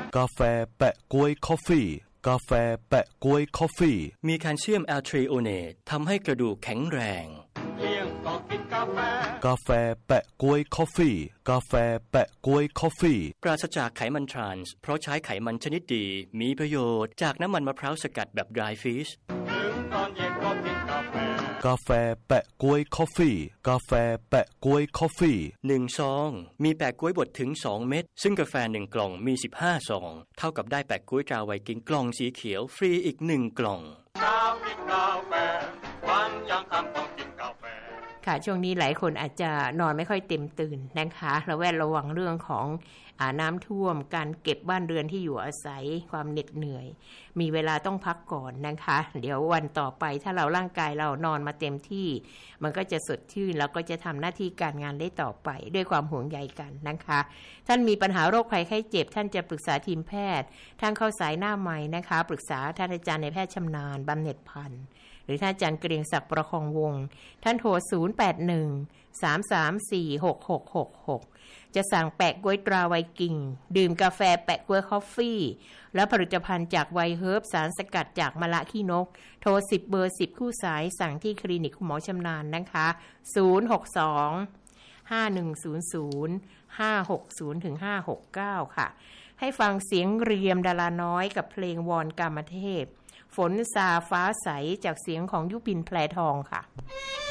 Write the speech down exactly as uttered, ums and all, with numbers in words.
กาแฟแปะก๊วยคอฟฟี่กาแฟแปะก๊วยคอฟฟี่มีแคลเซียมแอลทรีโอเนตทำให้กระดูกแข็งแรงเลี้ยงก็กินกาแฟกาแฟแปะก๊วยคอฟฟี่กาแฟแปะก๊วยคอฟฟี่ปราศจากไขมันทรานส์เพราะใช้ไขมันชนิดดีมีประโยชน์จากน้ำมันมะพร้าวสกัดแบบ dry fish ถึงตอนเย็นก็กินกาแฟกาแฟแปะก๊วยคอฟฟี่กาแฟแปะก๊วยคอฟฟี่หนึ่งซองมีแปะก๊วยบดถึงสองเม็ดซึ่งกาแฟหนึ่งกล่องมีสิบห้าซองเท่ากับได้แปะก๊วยตราไวกิ้งกล่องสีเขียวฟรีอีกหนึ่งกล่องเช้ากินกาแฟวันยังค่ำต้องกินกาแฟค่ะช่วงนี้หลายคนอาจจะนอนไม่ค่อยเต็มตื่นนะคะระแวดระวังเรื่องของอ่าน้ำท่วมการเก็บบ้านเรือนที่อยู่อาศัยความเหน็ดเหนื่อยมีเวลาต้องพักก่อนนะคะเดี๋ยววันต่อไปถ้าเราร่างกายเรานอนมาเต็มที่มันก็จะสดชื่นแล้วก็จะทำหน้าที่การงานได้ต่อไปด้วยความห่วงใยกันนะคะท่านมีปัญหาโรคภัยไข้เจ็บท่านจะปรึกษาทีมแพทย์ทางเข้าสายหน้าใหม่นะคะปรึกษาท่านอาจารย์ในแพทย์ชำนาญบำเหน็จพันธ์หรือท่านอาจารย์เกรียงศักดิ์ประคองวงศ์ท่านโทรศูนย์ แปด หนึ่ง สาม สาม สี่ หก หก หก หกจะสั่งแปะก๊วยตราไวกิ้งดื่มกาแฟแปะก๊วยคอฟฟี่และผลิตภัณฑ์จากไวเฮิร์บสารสกัดจากมะละขี้นกโทรสิบเบอร์สิบคู่สายสั่งที่คลินิกคุณหมอชำนาญนะคะศูนย์ หก สอง ห้า หนึ่ง ศูนย์ ศูนย์ ห้า หก ศูนย์ ถึง ห้า หก เก้าค่ะให้ฟังเสียงเรียมดาราน้อยกับเพลงวอนกามเทพฝนซาฟ้าใสจากเสียงของยุพินแพรทองค่ะ